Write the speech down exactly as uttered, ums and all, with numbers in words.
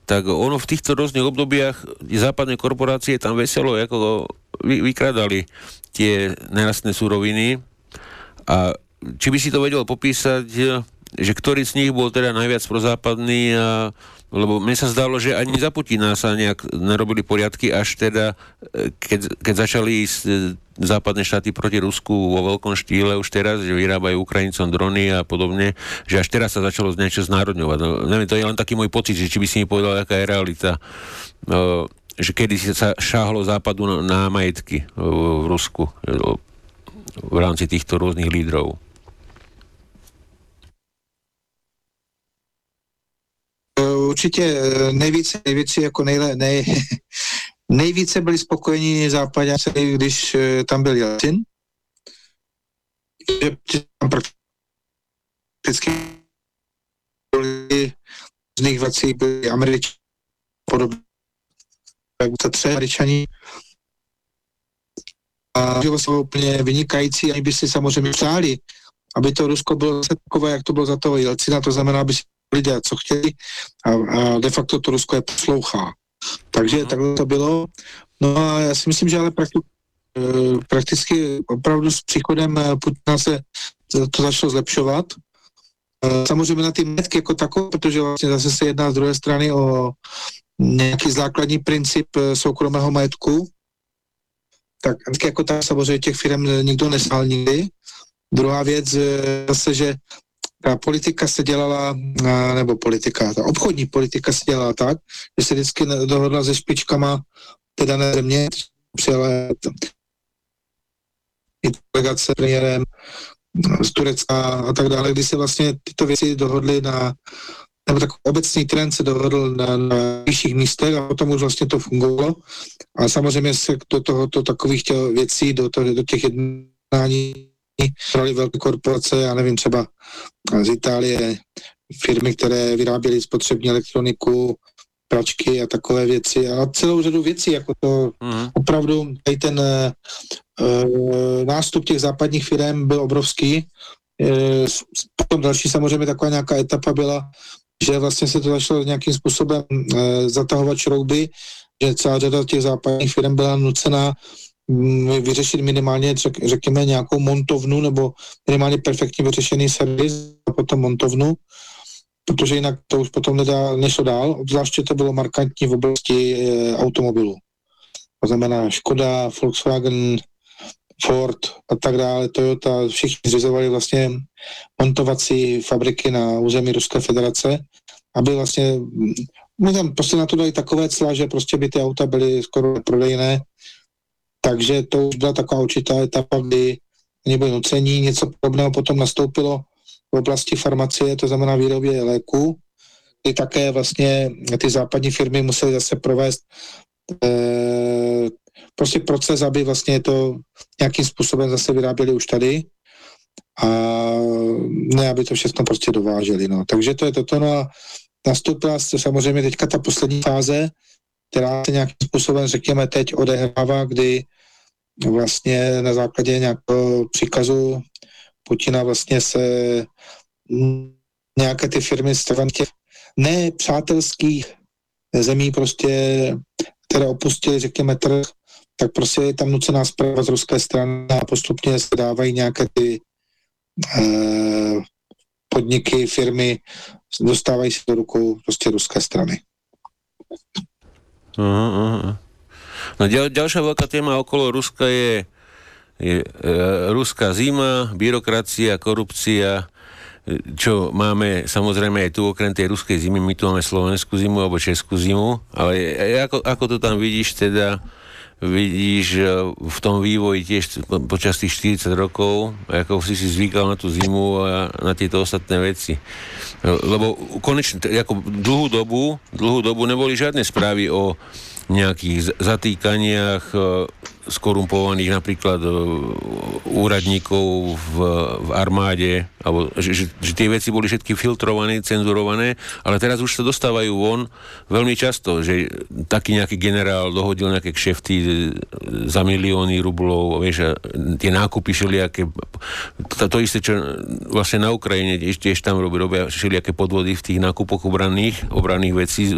tak ono v týchto rôznych obdobiach západné korporácie tam veselo ako vy, vykradali tie nerastné suroviny. A či by si to vedel popísať, že ktorý z nich bol teda najviac prozápadný, a, lebo mne sa zdalo, že ani za Putina sa nejak nerobili poriadky, až teda, keď, keď začali ísť západné štáty proti Rusku vo veľkom štýle už teraz, že vyrábajú Ukrajincom drony a podobne, že až teraz sa začalo niečo znárodňovať. No, neviem, to je len taký môj pocit, že či by si mi povedal, aká je realita, no, že kedy sa šáhlo západu na, na majetky v Rusku v rámci týchto rôznych lídrov. Určitě nejvíce, nejvíce jako nejle, nej, nejvíce byli spokojení západáci, když tam byl Jelcin. Tam prakticky byli z nich vrací byli Američané, podobně jak ta tři Američaní. A bylo se úplně vynikající, ani by si samozřejmě přáli, aby to Rusko bylo takové, jak to bylo za toho Jelcina, to znamená, aby si lidé, co chtěli, a, a de facto to Rusko je poslouchá. Takže takhle to bylo. No a já si myslím, že ale prakticky, prakticky opravdu s příchodem Putina se to začalo zlepšovat. Samozřejmě na ty majetky jako takové, protože vlastně zase se jedná z druhé strany o nějaký základní princip soukromého majetku. Tak jako tak samozřejmě těch firm nikdo nesál nikdy. Druhá věc zase, že ta politika se dělala, nebo politika, ta obchodní politika se dělala tak, že se vždycky dohodla se špičkama té dané země, přijela i delegace premiérem z Turecka a tak dále, kdy se vlastně tyto věci dohodly na, nebo takový obecný trend se dohodl na, na vyšších místech a potom už vlastně to fungovalo. A samozřejmě se do tohoto takových věcí, do, to, do těch jednání brali velké korporace, já nevím, třeba z Itálie, firmy, které vyráběly spotřební elektroniku, pračky a takové věci a celou řadu věcí, jako to mm. opravdu tady ten uh, nástup těch západních firm byl obrovský. Uh, potom další samozřejmě taková nějaká etapa byla, že vlastně se to začalo nějakým způsobem uh, zatahovat šrouby, že celá řada těch západních firm byla nucená vyřešit minimálně, řekněme, nějakou montovnu nebo minimálně perfektně vyřešený servis a potom montovnu, protože jinak to už potom nedá, nešlo dál, obzvláště to bylo markantní v oblasti e, automobilů. To znamená Škoda, Volkswagen, Ford a tak dále, Toyota, všichni zřizovali vlastně montovací fabriky na území Ruské federace, aby vlastně, my tam prostě na to dali takové cla, že prostě by ty auta byly skoro neprodejné. Takže to už byla taková určitá etapa, kdy oni byli nucení, něco podobného potom nastoupilo v oblasti farmacie, to znamená výrobě léků, kdy také vlastně ty západní firmy musely zase provést eh, prostě proces, aby vlastně to nějakým způsobem zase vyráběli už tady a ne, aby to všechno prostě dováželi. No. Takže to je toto, no a nastoupila samozřejmě teďka ta poslední fáze, která se nějakým způsobem, řekněme, teď odehrává, kdy vlastně na základě nějakého příkazu Putina vlastně se nějaké ty firmy z těch nepřátelských zemí prostě, které opustily, řekněme, trh, tak prostě je tam nucená zpráva z ruské strany a postupně se dávají nějaké ty eh, podniky, firmy, dostávají se do rukou prostě ruské strany. Aha, aha. No ďal, ďalšia veľká téma okolo Ruska je, je e, ruská zima, byrokracia, korupcia, čo máme samozrejme aj tu okrem tej ruskej zimy, my tu máme slovenskú zimu alebo českú zimu, ale ako, ako to tam vidíš teda, vidíš v tom vývoji tiež počas tých štyridsať rokov, ako si si zvykal na tú zimu a na tieto ostatné veci. Lebo konečne, ako dlhú dobu, dlhú dobu neboli žiadne správy o nejakých zatýkaniach skorumpovaných napríklad úradníkov v, v armáde, alebo že, že, že tie veci boli všetky filtrované, cenzurované, ale teraz už sa dostávajú von veľmi často, že taký nejaký generál dohodil nejaké kšefty za milióny rublov, vieš, tie nákupy všelijaké, to, to isté, čo vlastne na Ukrajine tiež, tiež tam robia, robia všelijaké podvody v tých nákupoch obranných, obranných vecí